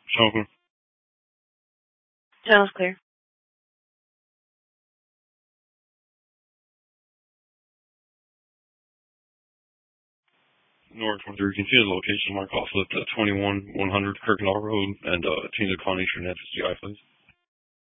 Sounds Sounds clear. North 23, you can see the location mark off at 21-100 Kirkendall Road and Tina Connie, your net is GI, please.